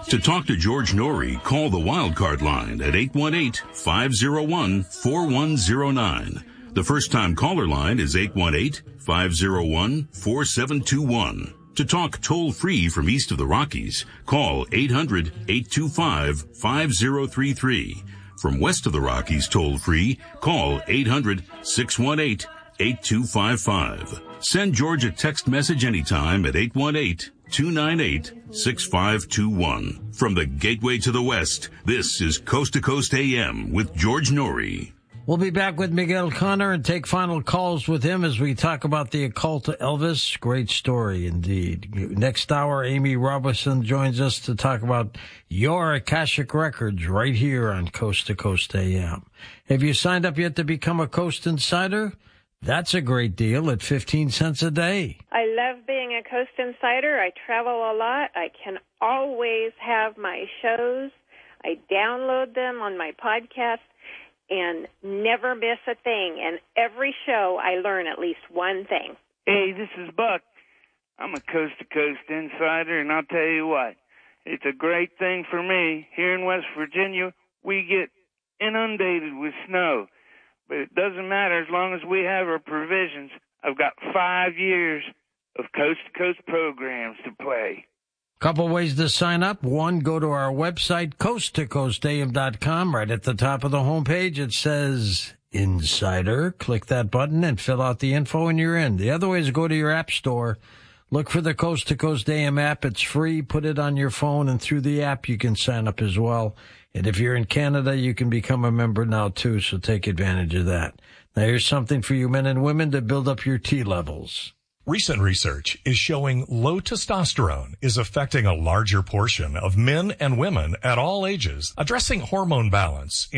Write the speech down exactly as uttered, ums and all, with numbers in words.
To talk to George Norrie, call the Wildcard line at eight one eight, five oh one, four one oh nine. The first-time caller line is eight one eight, five oh one, four seven two one. To talk toll-free from east of the Rockies, call eight hundred, eight two five, five oh three three. From west of the Rockies toll-free, call eight hundred, six one eight, eight two five five. Send George a text message anytime at eight one eight, two nine eight, six five two one. From the Gateway to the West, this is Coast to Coast A M with George Norrie. We'll be back with Miguel Connor and take final calls with him as we talk about the occult to Elvis. Great story indeed. Next hour, Amy Robinson joins us to talk about your Akashic Records right here on Coast to Coast A M. Have you signed up yet to become a Coast Insider? That's a great deal at fifteen cents a day. I love being a Coast Insider. I travel a lot. I can always have my shows. I download them on my podcast and never miss a thing. And every show, I learn at least one thing. Hey, this is Buck. I'm a Coast to Coast Insider, and I'll tell you what, it's a great thing for me. Here in West Virginia, we get inundated with snow. But it doesn't matter as long as we have our provisions. I've got five years of coast-to-coast programs to play. Couple ways to sign up. One, go to our website, coast to coast a m dot com. Right at the top of the homepage, it says Insider. Click that button and fill out the info and you're in. The other way is go to your app store. Look for the Coast to Coast A M app. It's free. Put it on your phone, and through the app, you can sign up as well. And if you're in Canada, you can become a member now, too, so take advantage of that. Now, here's something for you men and women to build up your T levels. Recent research is showing low testosterone is affecting a larger portion of men and women at all ages. Addressing hormone balance